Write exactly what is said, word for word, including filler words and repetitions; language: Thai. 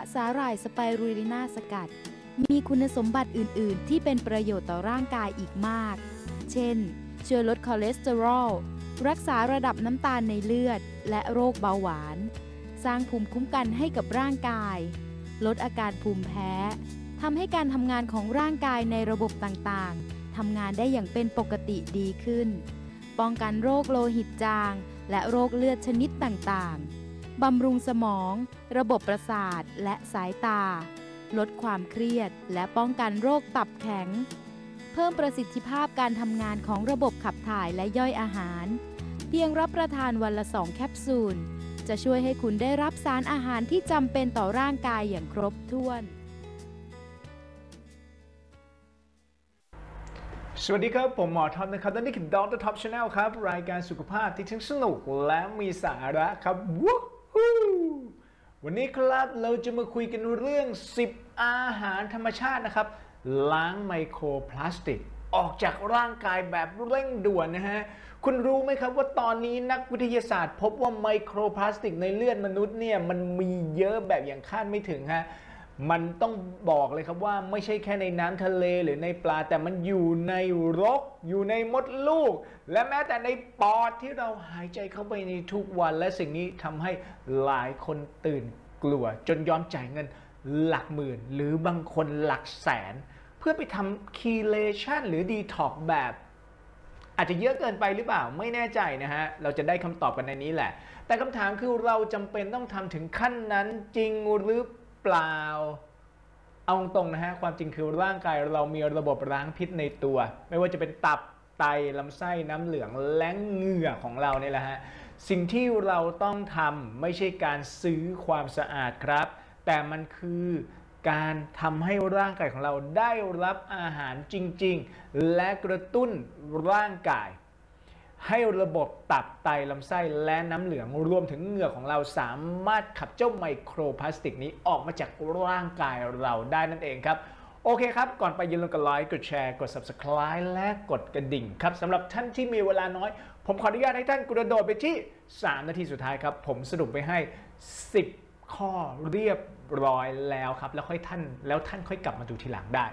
สาหร่ายสไปรูลินาสกัดมีคุณสมบัติอื่น ๆ ที่เป็นประโยชน์ต่อร่างกายอีกมาก เช่น ช่วยลดคอเลสเตอรอล รักษาระดับน้ำตาลในเลือด และโรคเบาหวาน สร้างภูมิคุ้มกันให้กับร่างกาย ลดอาการภูมิแพ้ ทำให้การทำงานของร่างกายในระบบต่าง ๆ ทำงานได้อย่างเป็นปกติดีขึ้น ป้องกันโรคโลหิตจาง และโรคเลือดชนิดต่าง ๆ บำรุงสมอง ระบบประสาท และสายตา ลดความเครียด และป้องกันโรคตับแข็ง เพิ่มประสิทธิภาพการทำงานของระบบขับถ่ายและย่อยอาหาร เพียงรับประทานวันละสองแคปซูล จะช่วยให้คุณได้รับสารอาหารที่จำเป็นต่อร่างกายอย่างครบถ้วนสวัสดีครับผมหมอท็อปนะครับและนี่คือ Doctor Top Channel ครับรายการสุขภาพที่ทั้งสนุกและมีสาระครับวู้ฮู้วันนี้ครับเราจะมาคุยกันเรื่องสิบอาหารธรรมชาตินะครับล้างไมโครพลาสติกออกจากร่างกายแบบเร่งด่วนนะฮะคุณรู้ไหมครับว่าตอนนี้นักวิทยาศาสตร์พบว่าไมโครพลาสติกในเลือดมนุษย์เนี่ยมันมีเยอะแบบอย่างคาดไม่ถึงฮะมันต้องบอกเลยครับว่าไม่ใช่แค่ในน้ำทะเลหรือในปลาแต่มันอยู่ในรกอยู่ในมดลูกและแม้แต่ในปอดที่เราหายใจเข้าไปในทุกวันและสิ่งนี้ทำให้หลายคนตื่นกลัวจนยอมจ่ายเงินหลักหมื่นหรือบางคนหลักแสนเพื่อไปทำคีเลชันหรือดีท็อกแบบอาจจะเยอะเกินไปหรือเปล่าไม่แน่ใจนะฮะเราจะได้คำตอบกันในนี้แหละแต่คำถามคือเราจำเป็นต้องทำถึงขั้นนั้นจริงหรือเปล่าเอาตรงนะฮะความจริงคือร่างกายเรามีระบบล้างพิษในตัวไม่ว่าจะเป็นตับไตลำไส้น้ำเหลืองและเหงื่อของเราเนี่ยแหละฮะสิ่งที่เราต้องทำไม่ใช่การซื้อความสะอาดครับแต่มันคือการทำให้ร่างกายของเราได้รับอาหารจริงๆและกระตุ้นร่างกายให้ระบบตับไตลำไส้และน้ำเหลืองรวมถึงเหงื่อของเราสามารถขับเจ้าไมโครพลาสติกนี้ออกมาจากร่างกายเราได้นั่นเองครับโอเคครับก่อนไปอย่าลืมกดไลค์กดแชร์กด ซับสไครบ์ และกดกระดิ่งครับสำหรับท่านที่มีเวลาน้อยผมขออนุญาตให้ท่านกระโดดไปที่สามนาทีสุดท้ายครับผมสรุปไปให้สิบข้อเรียบร้อยแล้วครับแล้วค่อยท่านแล้วท่านค่อยกลับมาดูทีหลังได้